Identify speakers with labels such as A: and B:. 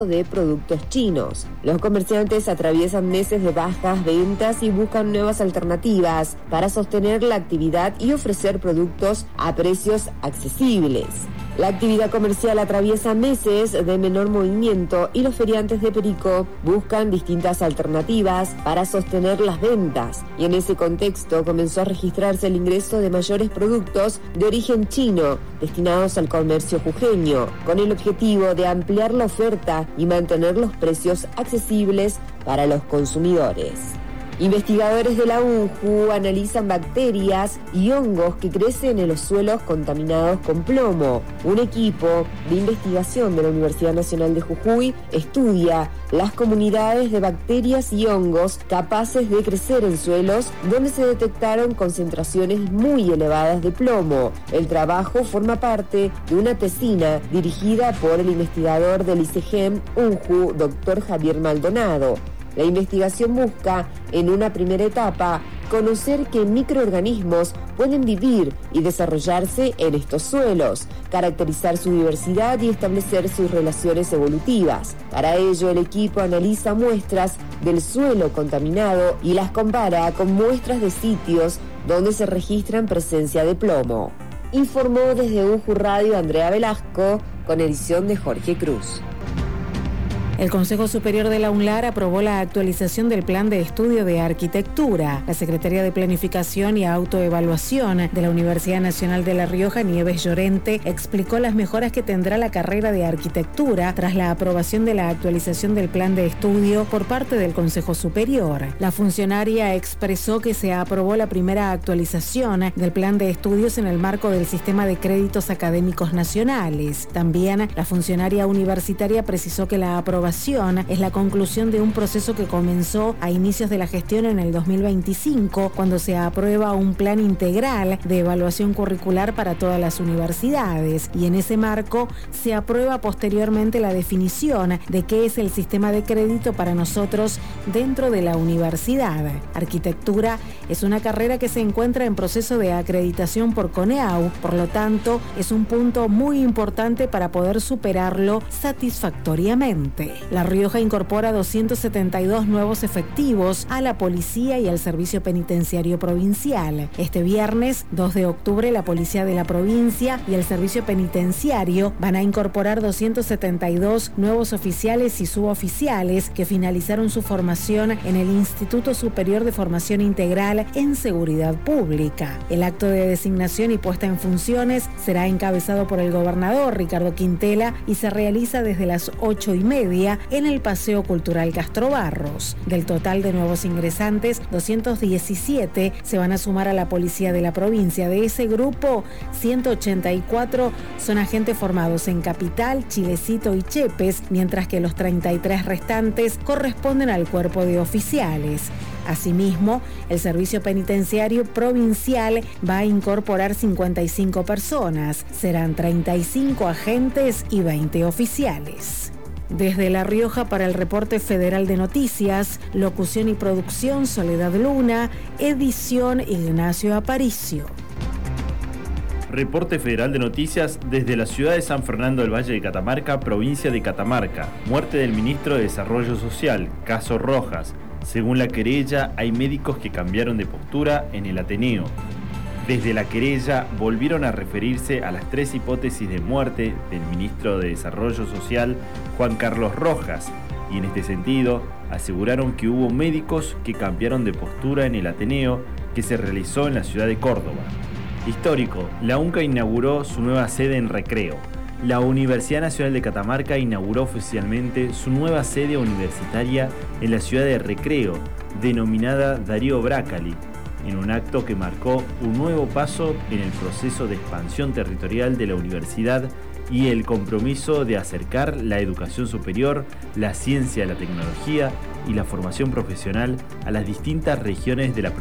A: de productos chinos. Los comerciantes atraviesan meses de bajas ventas y buscan nuevas alternativas para sostener la actividad y ofrecer productos a precios accesibles. La actividad comercial atraviesa meses de menor movimiento y los feriantes de Perico buscan distintas alternativas para sostener las ventas, y en ese contexto comenzó a registrarse el ingreso de mayores productos de origen chino destinados al comercio jujeño, con el objetivo de ampliar la oferta y mantener los precios accesibles para los consumidores. Investigadores de la UNJU analizan bacterias y hongos que crecen en los suelos contaminados con plomo. Un equipo de investigación de la Universidad Nacional de Jujuy estudia las comunidades de bacterias y hongos capaces de crecer en suelos donde se detectaron concentraciones muy elevadas de plomo. El trabajo forma parte de una tesina dirigida por el investigador del ICGEM UNJU, Dr. Javier Maldonado. La investigación busca, en una primera etapa, conocer qué microorganismos pueden vivir y desarrollarse en estos suelos, caracterizar su diversidad y establecer sus relaciones evolutivas. Para ello, el equipo analiza muestras del suelo contaminado y las compara con muestras de sitios donde se registran presencia de plomo. Informó desde UNJU Radio Andrea Velasco, con edición de Jorge Cruz.
B: El Consejo Superior de la UNLAR aprobó la actualización del Plan de Estudio de Arquitectura. La Secretaría de Planificación y Autoevaluación de la Universidad Nacional de La Rioja, Nieves Llorente, explicó las mejoras que tendrá la carrera de Arquitectura tras la aprobación de la actualización del Plan de Estudio por parte del Consejo Superior. La funcionaria expresó que se aprobó la primera actualización del Plan de Estudios en el marco del Sistema de Créditos Académicos Nacionales. También la funcionaria universitaria precisó que la aprobación es la conclusión de un proceso que comenzó a inicios de la gestión en el 2025, cuando se aprueba un plan integral de evaluación curricular para todas las universidades, y en ese marco se aprueba posteriormente la definición de qué es el sistema de crédito para nosotros dentro de la universidad. Arquitectura es una carrera que se encuentra en proceso de acreditación por CONEAU, por lo tanto es un punto muy importante para poder superarlo satisfactoriamente. La Rioja incorpora 272 nuevos efectivos a la policía y al servicio penitenciario provincial. Este viernes, 2 de octubre, la policía de la provincia y el servicio penitenciario van a incorporar 272 nuevos oficiales y suboficiales que finalizaron su formación en el Instituto Superior de Formación Integral en Seguridad Pública. El acto de designación y puesta en funciones será encabezado por el gobernador Ricardo Quintela y se realiza desde las 8:30 en el Paseo Cultural Castro Barros. Del total de nuevos ingresantes, 217 se van a sumar a la policía de la provincia. De ese grupo, 184 son agentes formados en Capital, Chilecito y Chepes, mientras que los 33 restantes corresponden al cuerpo de oficiales. Asimismo, el Servicio Penitenciario Provincial va a incorporar 55 personas. Serán 35 agentes y 20 oficiales. Desde La Rioja, para el Reporte Federal de Noticias, locución y producción Soledad Luna, edición Ignacio Aparicio.
C: Reporte Federal de Noticias desde la ciudad de San Fernando del Valle de Catamarca, provincia de Catamarca. Muerte del ministro de Desarrollo Social, caso Rojas. Según la querella, hay médicos que cambiaron de postura en el Ateneo. Desde la querella volvieron a referirse a las 3 hipótesis de muerte del ministro de Desarrollo Social, Juan Carlos Rojas, y en este sentido aseguraron que hubo médicos que cambiaron de postura en el Ateneo que se realizó en la ciudad de Córdoba. Histórico, la UNCA inauguró su nueva sede en Recreo. La Universidad Nacional de Catamarca inauguró oficialmente su nueva sede universitaria en la ciudad de Recreo, denominada Darío Brácali, en un acto que marcó un nuevo paso en el proceso de expansión territorial de la universidad y el compromiso de acercar la educación superior, la ciencia, la tecnología y la formación profesional a las distintas regiones de la provincia.